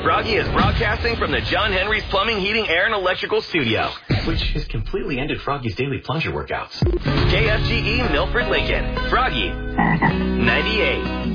Froggy is broadcasting from the John Henry's Plumbing, Heating, Air, and Electrical Studio, which has completely ended Froggy's daily plunger workouts. KFGE Milford Lincoln. Froggy. 98.